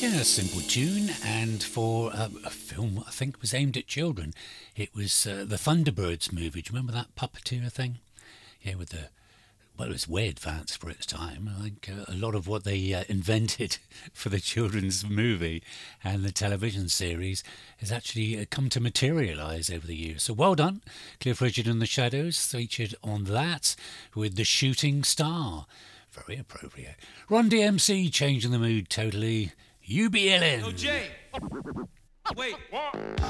Yeah, a simple tune, and for a film I think was aimed at children. It was the Thunderbirds movie. Do you remember that puppeteer thing? Yeah, with the well, it was way advanced for its time. I think a lot of what they invented for the children's movie and the television series has actually come to materialise over the years. So well done, Cliff Richard and the Shadows, featured on that with The Shooting Star. Very appropriate. Run DMC changing the mood totally. UBLN. Yo, Jay. Wait.